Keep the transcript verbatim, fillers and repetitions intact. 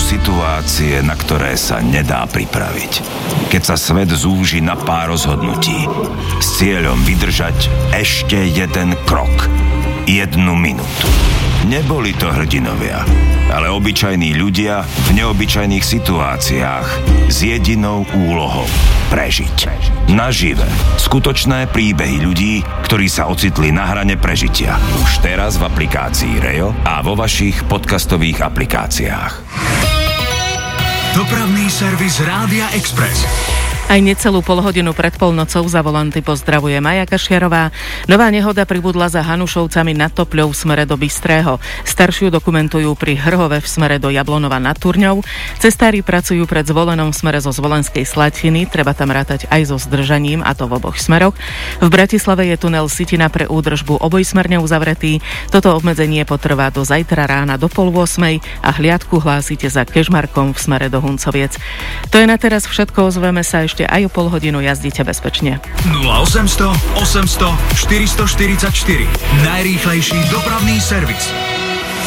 situácie, na ktoré sa nedá pripraviť. Keď sa svet zúži na pár rozhodnutí s cieľom vydržať ešte jeden krok, jednu minútu. Neboli to hrdinovia, ale obyčajní ľudia v neobyčajných situáciách s jedinou úlohou prežiť. Nažive. Skutočné príbehy ľudí, ktorí sa ocitli na hrane prežitia. Už teraz v aplikácii Rejo a vo vašich podcastových aplikáciách. Dopravný servis Rádia Express. Aj necelú polhodinu pred polnocou za volanty pozdravuje Maja Kašiarová. Nová nehoda pribudla za Hanušovcami nad Topľou v smere do Bystrého. Staršiu dokumentujú pri Hrhove v smere do Jablonova nad Turňou. Cestári pracujú pred Zvolenom v smere zo Zvolenskej Slatiny. Treba tam rátať aj so zdržaním, a to v oboch smeroch. V Bratislave je tunel Sitina pre údržbu obojsmerne uzavretý. Toto obmedzenie potrvá do zajtra rána do pol ôsmej a hliadku hlásite za Kežmarkom v smere do Huncoviec. To je na teraz všetko, ozveme sa ešte aj o pol hodinu, jazdite bezpečne. nula osemsto osemsto štyristoštyridsaťštyri. Najrýchlejší dopravný servis.